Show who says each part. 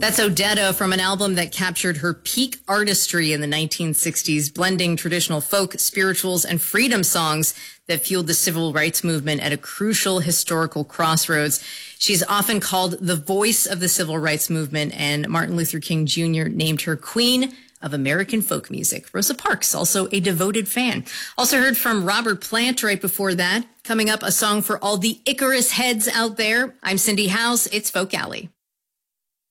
Speaker 1: That's Odetta from an album that captured her peak artistry in the 1960s, blending traditional folk, spirituals, and freedom songs that fueled the civil rights movement at a crucial historical crossroads. She's often called the voice of the civil rights movement, and Martin Luther King Jr. named her Queen of American folk music. Rosa Parks, also a devoted fan. Also heard from Robert Plant right before that. Coming up, a song for all the Icarus heads out there. I'm Cindy House. It's Folk Alley.